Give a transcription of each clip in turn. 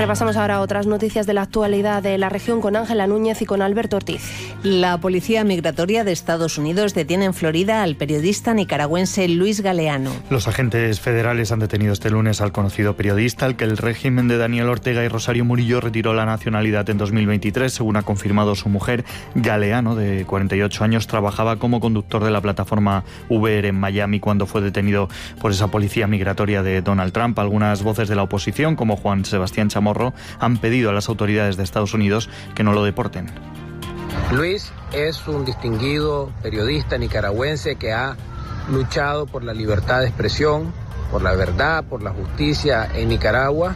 Repasamos ahora otras noticias de la actualidad de la región con Ángela Núñez y con Alberto Ortiz. La Policía Migratoria de Estados Unidos detiene en Florida al periodista nicaragüense Luis Galeano. Los agentes federales han detenido este lunes al conocido periodista, al que el régimen de Daniel Ortega y Rosario Murillo retiró la nacionalidad en 2023, según ha confirmado su mujer. Galeano, de 48 años, trabajaba como conductor de la plataforma Uber en Miami cuando fue detenido por esa policía migratoria de Donald Trump. Algunas voces de la oposición, como Juan Sebastián Chamorro, han pedido a las autoridades de Estados Unidos que no lo deporten. Luis es un distinguido periodista nicaragüense que ha luchado por la libertad de expresión, por la verdad, por la justicia en Nicaragua,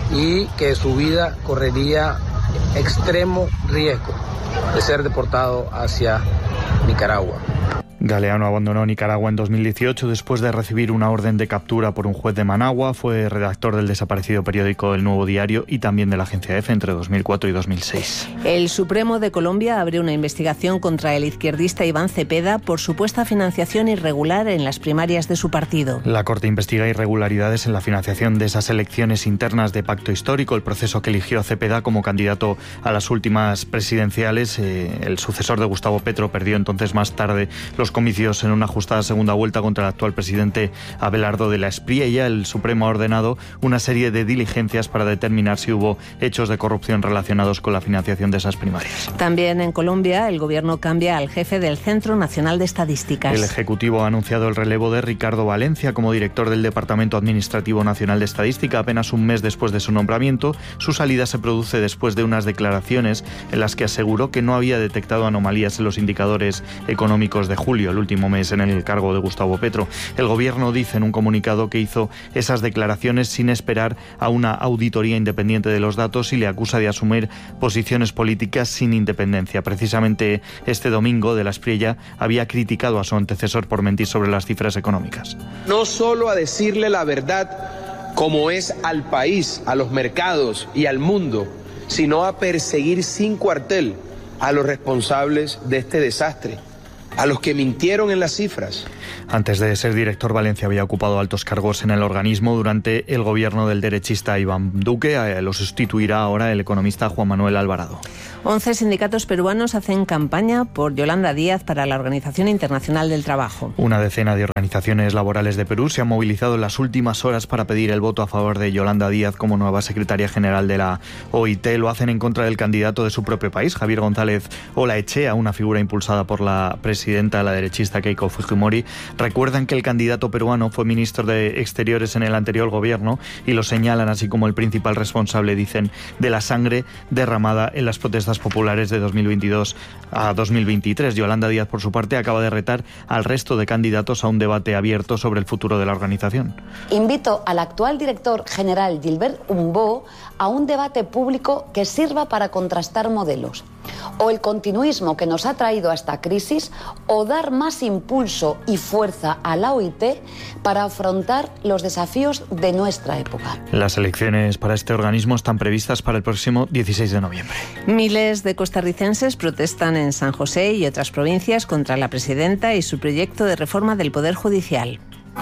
y que su vida correría extremo riesgo de ser deportado hacia Nicaragua. Galeano abandonó Nicaragua en 2018 después de recibir una orden de captura por un juez de Managua. Fue redactor del desaparecido periódico El Nuevo Diario y también de la agencia EFE entre 2004 y 2006. El Supremo de Colombia abre una investigación contra el izquierdista Iván Cepeda por supuesta financiación irregular en las primarias de su partido. La Corte investiga irregularidades en la financiación de esas elecciones internas de Pacto Histórico, el proceso que eligió a Cepeda como candidato a las últimas presidenciales. El sucesor de Gustavo Petro perdió entonces más tarde los comicios en una ajustada segunda vuelta contra el actual presidente Abelardo de la Espriella. El Supremo ha ordenado una serie de diligencias para determinar si hubo hechos de corrupción relacionados con la financiación de esas primarias. También en Colombia, el gobierno cambia al jefe del Centro Nacional de Estadísticas. El Ejecutivo ha anunciado el relevo de Ricardo Valencia como director del Departamento Administrativo Nacional de Estadística apenas un mes después de su nombramiento. Su salida se produce después de unas declaraciones en las que aseguró que no había detectado anomalías en los indicadores económicos de julio, el último mes en el cargo de Gustavo Petro. El gobierno dice en un comunicado que hizo esas declaraciones sin esperar a una auditoría independiente de los datos y le acusa de asumir posiciones políticas sin independencia. Precisamente este domingo, de la Espriella había criticado a su antecesor por mentir sobre las cifras económicas. No solo a decirle la verdad como es al país, a los mercados y al mundo, sino a perseguir sin cuartel a los responsables de este desastre, a los que mintieron en las cifras. Antes de ser director, Valencia había ocupado altos cargos en el organismo durante el gobierno del derechista Iván Duque. Lo sustituirá ahora el economista Juan Manuel Alvarado. 11 sindicatos peruanos hacen campaña por Yolanda Díaz para la Organización Internacional del Trabajo. Una decena de organizaciones laborales de Perú se han movilizado en las últimas horas para pedir el voto a favor de Yolanda Díaz como nueva secretaria general de la OIT. Lo hacen en contra del candidato de su propio país, Javier González Olaechea, una figura impulsada por la presidenta, la derechista Keiko Fujimori. Recuerdan que el candidato peruano fue ministro de Exteriores en el anterior gobierno y lo señalan así como el principal responsable, dicen, de la sangre derramada en las protestas populares de 2022 a 2023. Yolanda Díaz, por su parte, acaba de retar al resto de candidatos a un debate abierto sobre el futuro de la organización. Invito al actual director general Gilbert Humbo a un debate público que sirva para contrastar modelos, o el continuismo que nos ha traído a esta crisis, o dar más impulso y fuerza a la OIT para afrontar los desafíos de nuestra época. Las elecciones para este organismo están previstas para el próximo 16 de noviembre. Miles de costarricenses protestan en San José y otras provincias contra la presidenta y su proyecto de reforma del Poder Judicial.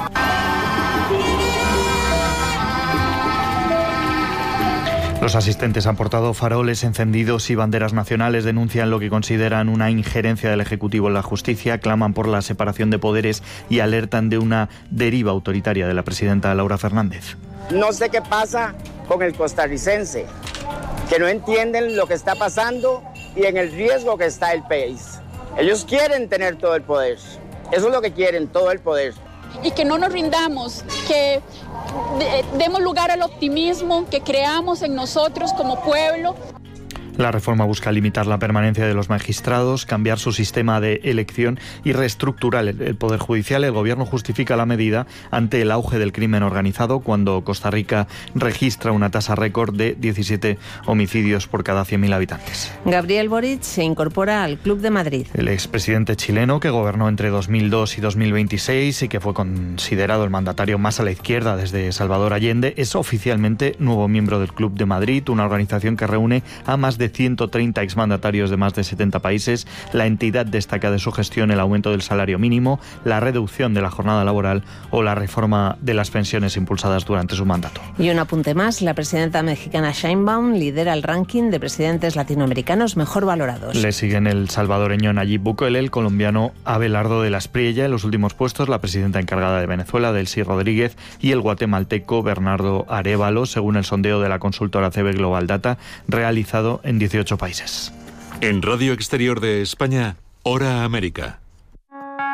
Los asistentes han portado faroles encendidos y banderas nacionales, denuncian lo que consideran una injerencia del Ejecutivo en la justicia, claman por la separación de poderes y alertan de una deriva autoritaria de la presidenta Laura Fernández. No sé qué pasa con el costarricense, que no entienden lo que está pasando y en el riesgo que está el país. Ellos quieren tener todo el poder, eso es lo que quieren, todo el poder. Y que no nos rindamos, que demos lugar al optimismo, que creamos en nosotros como pueblo. La reforma busca limitar la permanencia de los magistrados, cambiar su sistema de elección y reestructurar el Poder Judicial. El Gobierno justifica la medida ante el auge del crimen organizado, cuando Costa Rica registra una tasa récord de 17 homicidios por cada 100.000 habitantes. Gabriel Boric se incorpora al Club de Madrid. El expresidente chileno, que gobernó entre 2002 y 2026 y que fue considerado el mandatario más a la izquierda desde Salvador Allende, es oficialmente nuevo miembro del Club de Madrid, una organización que reúne a más de de 130 exmandatarios de más de 70 países. La entidad destaca de su gestión el aumento del salario mínimo, la reducción de la jornada laboral o la reforma de las pensiones impulsadas durante su mandato. Y un apunte más, la presidenta mexicana Sheinbaum lidera el ranking de presidentes latinoamericanos mejor valorados. Le siguen el salvadoreño Nayib Bukele, el colombiano Abelardo de la Espriella en los últimos puestos, la presidenta encargada de Venezuela, Delcy Rodríguez, y el guatemalteco Bernardo Arévalo, según el sondeo de la consultora CB Global Data, realizado en 18 países. En Radio Exterior de España, Hora América.